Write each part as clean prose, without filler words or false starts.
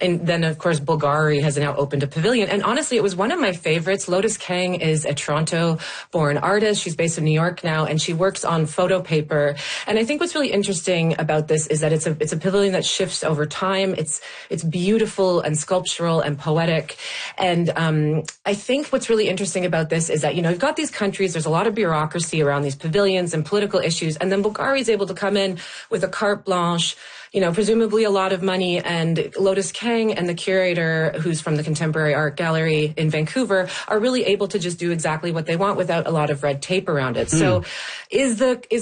And then, of course, Bulgari has now opened a pavilion. And honestly, it was one of my favorites. Lotus Kang is a Toronto-born artist. She's based in New York now, and she works on photo paper. And I think what's really interesting about this is that it's a pavilion that shifts over time. It's beautiful and sculptural and poetic. And I think what's really interesting about this is that, you've got these countries, there's a lot of bureaucracy around these pavilions and political issues. And then Bulgari is able to come in with a carte blanche, presumably a lot of money, and Lotus Kang and the curator, who's from the Contemporary Art Gallery in Vancouver, are really able to just do exactly what they want without a lot of red tape around it. So are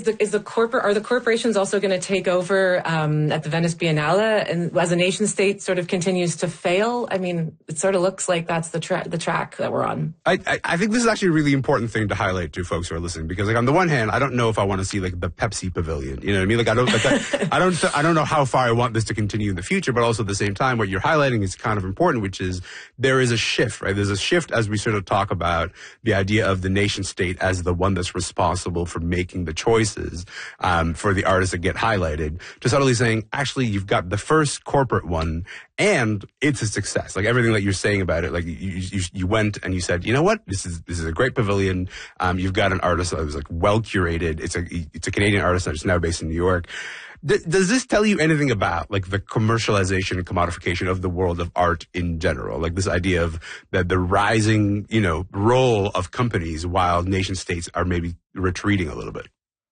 the corporations also going to take over at the Venice Biennale, and as a nation state sort of continues to fail? I mean, it sort of looks like that's the track that we're on. I think this is actually a really important thing to highlight to folks who are listening, because on the one hand, I don't know if I want to see the Pepsi pavilion. You know what I mean? I don't know how far I want this to continue in the future, but also at the same time, what you're highlighting is kind of important, which is there is a shift, right? There's a shift as we sort of talk about the idea of the nation state as the one that's responsible for making the choices for the artists that get highlighted, to suddenly saying, actually, you've got the first corporate one, and it's a success. Everything that you're saying about it, you went and you said, you know what, this is a great pavilion. You've got an artist that was well curated. It's a Canadian artist that's now based in New York. Does this tell you anything about the commercialization and commodification of the world of art in general? This idea of the rising, role of companies while nation states are maybe retreating a little bit?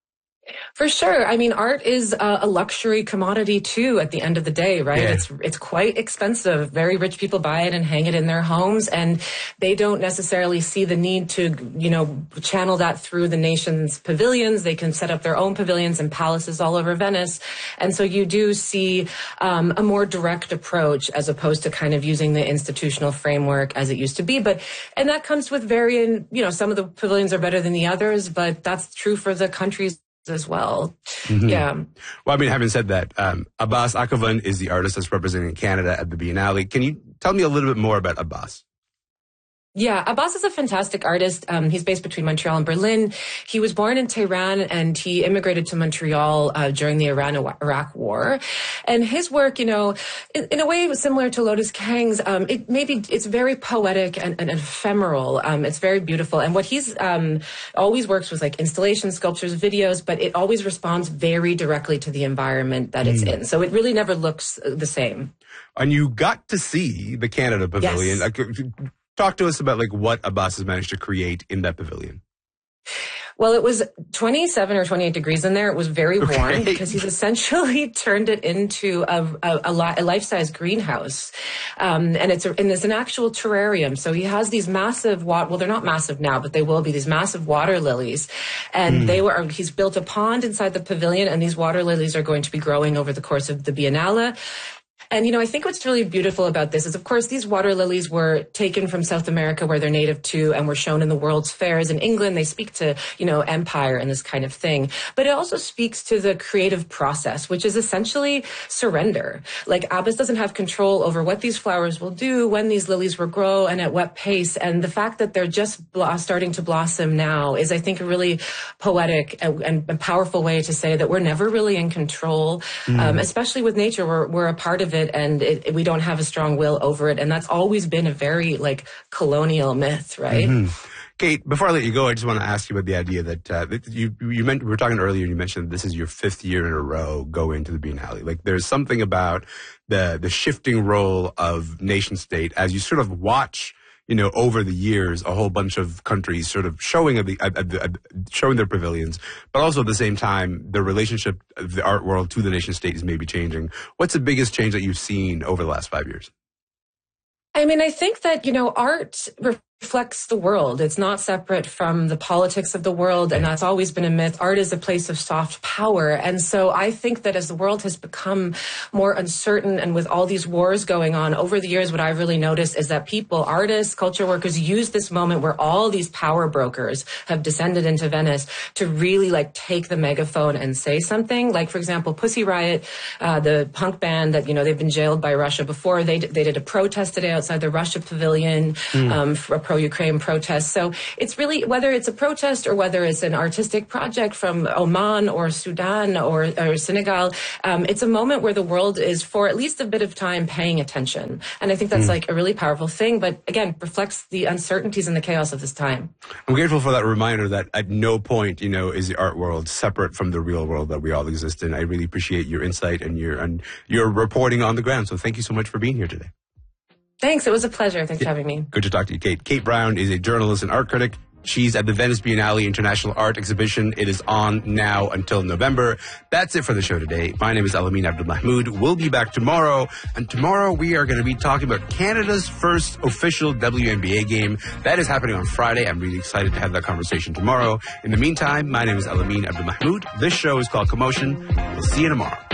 For sure. I mean, art is a luxury commodity too at the end of the day, right? Yeah. It's quite expensive. Very rich people buy it and hang it in their homes, and they don't necessarily see the need to, channel that through the nation's pavilions. They can set up their own pavilions and palaces all over Venice. And so you do see a more direct approach as opposed to kind of using the institutional framework as it used to be. And that comes with varying, some of the pavilions are better than the others, but that's true for the countries as well. Mm-hmm. Yeah. Well, I mean, having said that, Abbas Akhavan is the artist that's representing Canada at the Biennale. Can you tell me a little bit more about Abbas? Yeah, Abbas is a fantastic artist. He's based between Montreal and Berlin. He was born in Tehran, and he immigrated to Montreal during the Iran-Iraq War. And his work, in a way, was similar to Lotus Kang's. It's very poetic and ephemeral. It's very beautiful. And what he's always works with installations, sculptures, videos, but it always responds very directly to the environment that it's in. So it really never looks the same. And you got to see the Canada Pavilion. Yes. Talk to us about what Abbas has managed to create in that pavilion. Well, it was 27 or 28 degrees in there. It was very warm because he's essentially turned it into a life-size greenhouse. And it's an actual terrarium. So he has these massive they're not massive now, but they will be these massive water lilies. And he's built a pond inside the pavilion, and these water lilies are going to be growing over the course of the Biennale. And, I think what's really beautiful about this is, of course, these water lilies were taken from South America, where they're native to, and were shown in the World's Fairs in England. They speak to, empire and this kind of thing. But it also speaks to the creative process, which is essentially surrender. Abbas doesn't have control over what these flowers will do, when these lilies will grow, and at what pace. And the fact that they're just starting to blossom now is, I think, a really poetic and powerful way to say that we're never really in control, especially with nature. We're a part of it. And we don't have a strong will over it. And that's always been a very colonial myth, right? Mm-hmm. Kate, before I let you go, I just want to ask you about the idea that you meant, we were talking earlier, and you mentioned this is your 5th year in a row going to the Biennale. There's something about the shifting role of nation state as you sort of watch, over the years, a whole bunch of countries sort of showing their pavilions, but also at the same time, the relationship of the art world to the nation state is maybe changing. What's the biggest change that you've seen over the last 5 years? I mean, I think that, art reflects the world. It's not separate from the politics of the world, and that's always been a myth. Art is a place of soft power. And so I think that as the world has become more uncertain, and with all these wars going on over the years, what I've really noticed is that people, artists, culture workers, use this moment where all these power brokers have descended into Venice to really take the megaphone and say something. For example, Pussy Riot, the punk band that, they've been jailed by Russia before, they did a protest today outside the Russia Pavilion for a pro-Ukraine protests. So it's really, whether it's a protest or whether it's an artistic project from Oman or Sudan or Senegal, it's a moment where the world is, for at least a bit of time, paying attention. And I think that's like a really powerful thing, but again, reflects the uncertainties and the chaos of this time. I'm grateful for that reminder that at no point, is the art world separate from the real world that we all exist in. I really appreciate your insight and your reporting on the ground. So thank you so much for being here today. Thanks. It was a pleasure. Thanks for having me. Good to talk to you, Kate. Kate Brown is a journalist and art critic. She's at the Venice Biennale International Art Exhibition. It is on now until November. That's it for the show today. My name is Alamin Abdulmahmood. We'll be back tomorrow. And tomorrow we are going to be talking about Canada's first official WNBA game. That is happening on Friday. I'm really excited to have that conversation tomorrow. In the meantime, my name is Alamin Abdulmahmood. This show is called Commotion. We'll see you tomorrow.